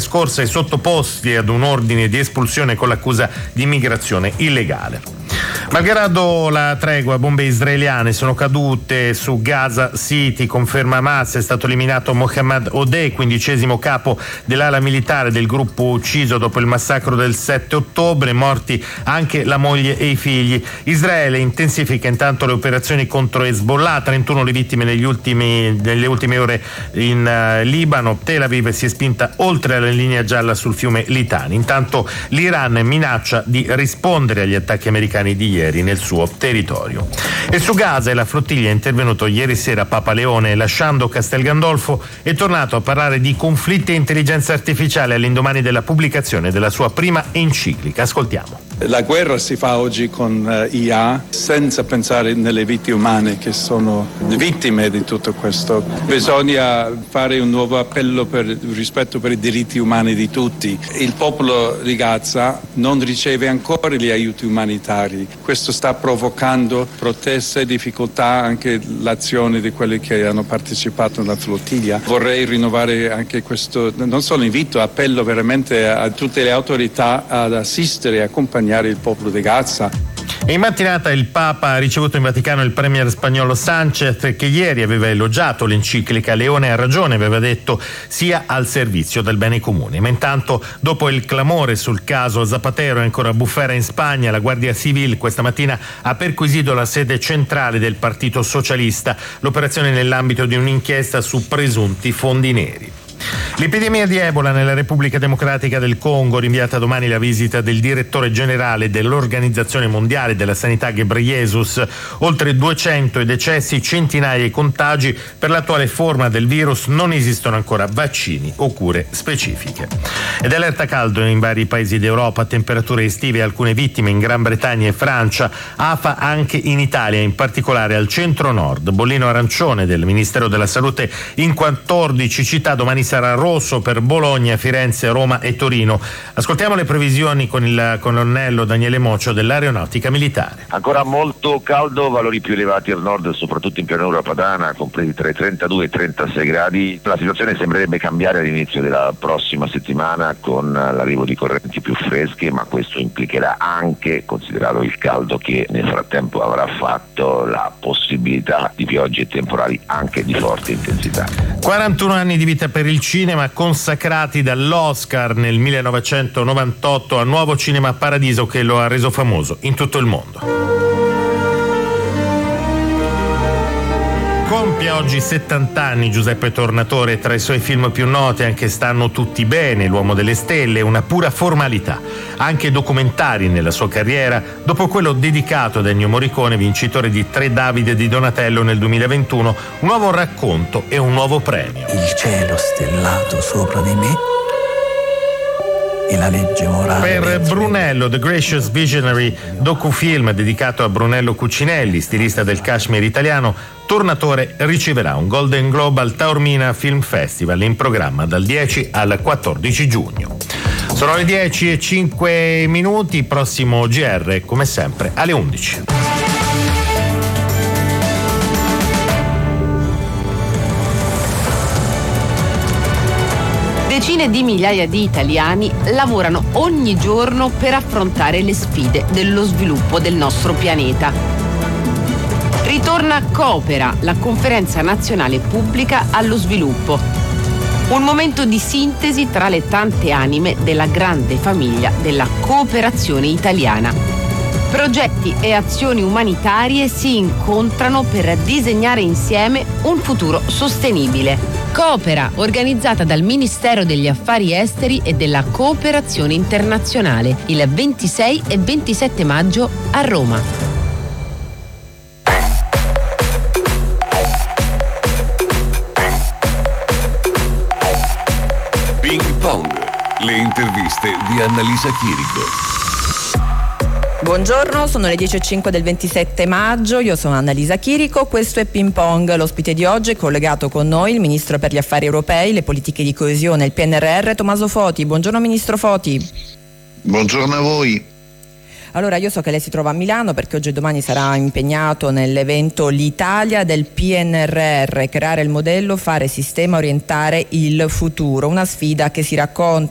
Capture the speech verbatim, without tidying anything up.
scorsa e sottoposti ad un ordine di espulsione con l'accusa di immigrazione illegale. Malgrado la tregua, bombe israeliane sono cadute su Gaza City, conferma Hamas. È stato eliminato Mohammad Odeh, quindicesimo capo dell'ala militare del gruppo ucciso dopo il massacro del sette ottobre, morti anche la moglie e i figli. Israele intensifica intanto le operazioni contro Hezbollah, trentuno le vittime negli ultimi, nelle ultime ore in uh, Libano. Tel Aviv si è spinta oltre la linea gialla sul fiume Litani. Intanto l'Iran minaccia di rispondere agli attacchi americani di ieri nel suo territorio. E su Gaza la flottiglia è intervenuto ieri sera Papa Leone, lasciando Castel Gandolfo è tornato a parlare di conflitti e intelligenza artificiale all'indomani della pubblicazione della sua prima enciclica. Ascoltiamo. La guerra si fa oggi con uh, I A senza pensare nelle vite umane che sono vittime di tutto questo. Bisogna fare un nuovo appello per il rispetto per i diritti umani di tutti. Il popolo di Gaza non riceve ancora gli aiuti umanitari. Questo sta provocando proteste e difficoltà, anche l'azione di quelli che hanno partecipato alla flottiglia. Vorrei rinnovare anche questo, non solo invito, appello veramente a tutte le autorità ad assistere e accompagnare il popolo di Gaza. E in mattinata il Papa ha ricevuto in Vaticano il premier spagnolo Sánchez, che ieri aveva elogiato l'enciclica. Leone ha ragione, aveva detto, sia al servizio del bene comune. Ma intanto, dopo il clamore sul caso Zapatero e ancora bufera in Spagna, la Guardia Civil questa mattina ha perquisito la sede centrale del Partito Socialista, l'operazione nell'ambito di un'inchiesta su presunti fondi neri. L'epidemia di Ebola nella Repubblica Democratica del Congo, rinviata domani la visita del direttore generale dell'Organizzazione Mondiale della Sanità Ghebreyesus. Oltre duecento i decessi, centinaia i contagi. Per l'attuale forma del virus non esistono ancora vaccini o cure specifiche. Ed allerta caldo in vari paesi d'Europa, temperature estive e alcune vittime in Gran Bretagna e Francia. Afa anche in Italia, in particolare al centro-nord. Bollino arancione del Ministero della Salute in quattordici città. Domani sarà rosso per Bologna, Firenze, Roma e Torino. Ascoltiamo le previsioni con il colonnello Daniele Mocio dell'Aeronautica Militare. Ancora molto caldo, valori più elevati al nord, soprattutto in pianura padana, compresi tra i trentadue e i trentasei gradi. La situazione sembrerebbe cambiare all'inizio della prossima settimana con l'arrivo di correnti più fresche, ma questo implicherà anche, considerato il caldo che nel frattempo avrà fatto, la possibilità di piogge e temporali anche di forte intensità. quarantuno anni di vita per il cinema, consacrati dall'Oscar nel millenovecentonovantotto al nuovo Cinema Paradiso, che lo ha reso famoso in tutto il mondo. Compie oggi settanta anni Giuseppe Tornatore. Tra i suoi film più noti anche Stanno tutti bene, L'uomo delle stelle, una pura formalità. Anche documentari nella sua carriera, dopo quello dedicato ad Ennio Morricone, vincitore di tre Davide di Donatello nel duemilaventuno, un nuovo racconto e un nuovo premio. Il cielo stellato sopra di me e la legge morale. Per Brunello, The Gracious Visionary, docufilm dedicato a Brunello Cucinelli, stilista del cashmere italiano, Tornatore riceverà un Golden Globe al Taormina Film Festival, in programma dal dieci al quattordici giugno. Sono le dieci e cinque minuti, prossimo G R come sempre alle undici. Decine di migliaia di italiani lavorano ogni giorno per affrontare le sfide dello sviluppo del nostro pianeta. Ritorna Coopera, la conferenza nazionale pubblica allo sviluppo. Un momento di sintesi tra le tante anime della grande famiglia della cooperazione italiana. Progetti e azioni umanitarie si incontrano per disegnare insieme un futuro sostenibile. Coopera, organizzata dal Ministero degli Affari Esteri e della Cooperazione Internazionale, il ventisei e ventisette maggio a Roma. Ping Pong, le interviste di Annalisa Chirico. Buongiorno, sono le dieci e cinque del ventisette maggio, io sono Annalisa Chirico, questo è Ping Pong. L'ospite di oggi è collegato con noi il Ministro per gli Affari Europei, le politiche di coesione e il P N R R, Tommaso Foti. Buongiorno Ministro Foti. Buongiorno a voi. Allora, io so che lei si trova a Milano perché oggi e domani sarà impegnato nell'evento L'Italia del P N R R, creare il modello, fare sistema, orientare il futuro, una sfida che si racconta